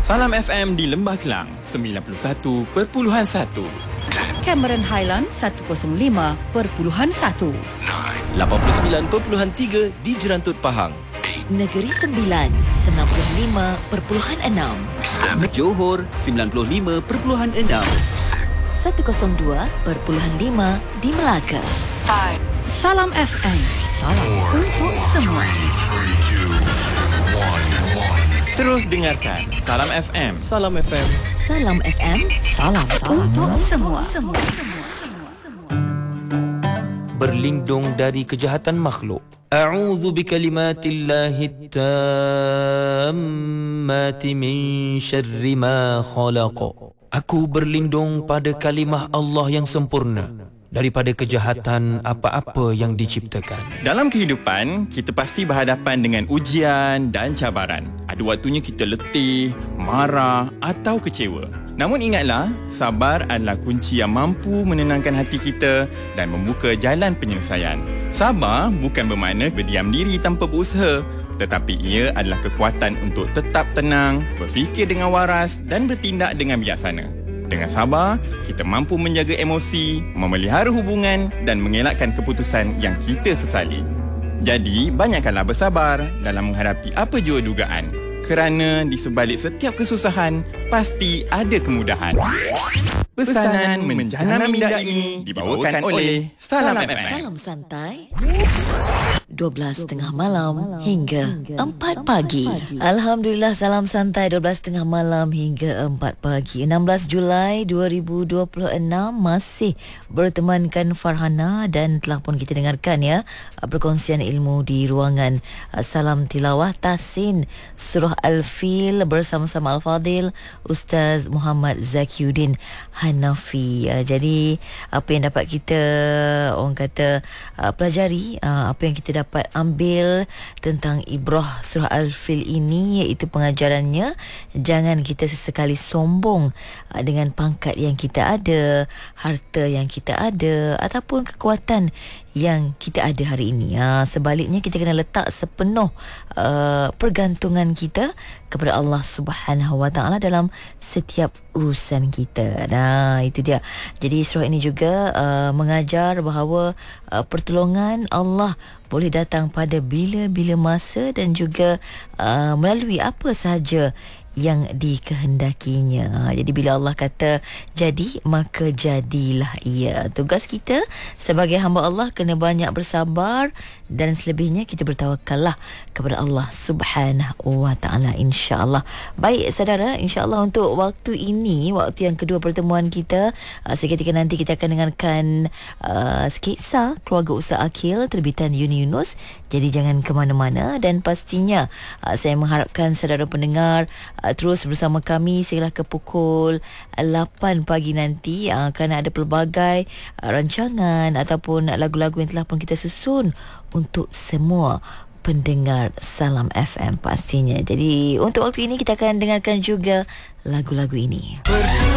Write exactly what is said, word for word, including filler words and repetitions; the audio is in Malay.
Salam F M di Lembah Kelang sembilan puluh satu perpuluhan satu. Cameron Highland seratus lima perpuluhan satu. lapan puluh sembilan perpuluhan tiga di Jerantut Pahang. Negeri Sembilan sembilan puluh lima perpuluhan enam. Johor sembilan puluh lima perpuluhan enam. seratus dua perpuluhan lima di Melaka. Salam F M. Salam untuk semua. Terus dengarkan Salam F M. Salam F M. Salam F M. Salam untuk semua. Berlindung dari kejahatan makhluk. A'udzu bikalimatillahi tammati min syarri ma khalaq. Aku berlindung pada kalimah Allah yang sempurna daripada kejahatan apa-apa yang diciptakan. Dalam kehidupan, kita pasti berhadapan dengan ujian dan cabaran. Ada waktunya kita letih, marah atau kecewa. Namun ingatlah, sabar adalah kunci yang mampu menenangkan hati kita dan membuka jalan penyelesaian. Sabar bukan bermakna berdiam diri tanpa berusaha, tetapi ia adalah kekuatan untuk tetap tenang, berfikir dengan waras dan bertindak dengan bijaksana. Dengan sabar, kita mampu menjaga emosi, memelihara hubungan dan mengelakkan keputusan yang kita sesali. Jadi, banyakkanlah bersabar dalam menghadapi apa jua dugaan. Kerana di sebalik setiap kesusahan, pasti ada kemudahan. Pesanan menjana minda ini dibawakan oleh Salam F M. Salam santai. dua belas tengah malam hingga empat pagi. Alhamdulillah, salam santai dua belas tengah malam hingga empat pagi. enam belas Julai dua ribu dua puluh enam masih bertemankan Farhana dan telah pun kita dengarkan ya perkongsian ilmu di ruangan Salam Tilawah Tahsin Surah Al-Fil bersama-sama Al-Fadil Ustaz Muhammad Zakiuddin Hanafi. Jadi apa yang dapat kita orang kata pelajari, apa yang kita dapat dapat ambil tentang ibrah surah Al-Fil ini, iaitu pengajarannya jangan kita sesekali sombong dengan pangkat yang kita ada, harta yang kita ada ataupun kekuatan yang kita ada hari ini. Ha, sebaliknya kita kena letak sepenuh uh, pergantungan kita kepada Allah Subhanahu Wa Taala dalam setiap urusan kita. Nah, itu dia. Jadi surah ini juga uh, mengajar bahawa uh, pertolongan Allah boleh datang pada bila-bila masa dan juga uh, melalui apa sahaja yang dikehendakinya. Jadi bila Allah kata jadi, maka jadilah ia. Tugas kita sebagai hamba Allah kena banyak bersabar dan selebihnya kita bertawakallah kepada Allah Subhanahu Wa Taala, insya-Allah. Baik saudara, insya-Allah untuk waktu ini, waktu yang kedua pertemuan kita, uh, seketika nanti kita akan dengarkan uh, sketsa Keluarga Usaha Akil terbitan Yuni Yunus. Jadi jangan ke mana-mana dan pastinya uh, saya mengharapkan saudara pendengar uh, terus bersama kami sehingga ke pukul lapan pagi nanti uh, kerana ada pelbagai uh, rancangan ataupun lagu-lagu yang telah pun kita susun untuk semua pendengar Salam F M pastinya. Jadi untuk waktu ini kita akan dengarkan juga lagu-lagu ini.